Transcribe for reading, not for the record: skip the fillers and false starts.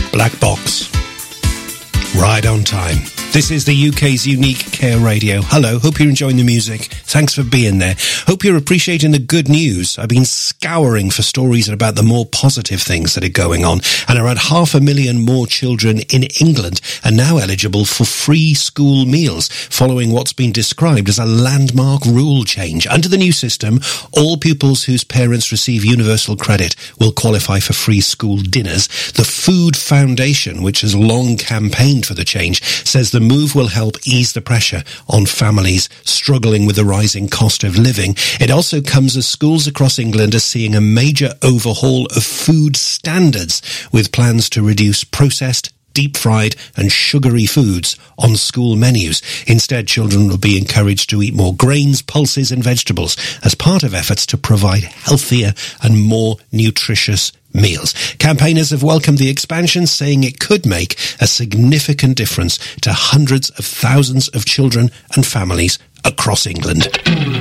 Black Box. Right on time. This is the UK's unique Care Radio. Hello, hope you're enjoying the music. Thanks for being there. Hope you're appreciating the good news. I've been scouring for stories about the more positive things that are going on, and around 500,000 more children in England are now eligible for free school meals, following what's been described as a landmark rule change. Under the new system, all pupils whose parents receive universal credit will qualify for free school dinners. The Food Foundation, which has long campaigned for the change, says the move will help ease the pressure on families struggling with the rising cost of living. It also comes as schools across England are seeing a major overhaul of food standards, with plans to reduce processed, deep-fried and sugary foods on school menus. Instead, children will be encouraged to eat more grains, pulses and vegetables as part of efforts to provide healthier and more nutritious meals. Campaigners have welcomed the expansion, saying it could make a significant difference to hundreds of thousands of children and families across England.